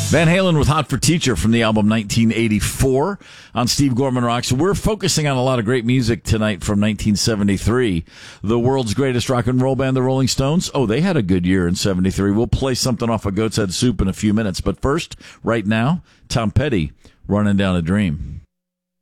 Van Halen with Hot for Teacher from the album 1984 on Steve Gorman Rocks. We're focusing on a lot of great music tonight from 1973. The world's greatest rock and roll band, the Rolling Stones. Oh, they had a good year in 73. We'll play something off of Goat's Head Soup in a few minutes. But first, right now, Tom Petty, Running Down a Dream.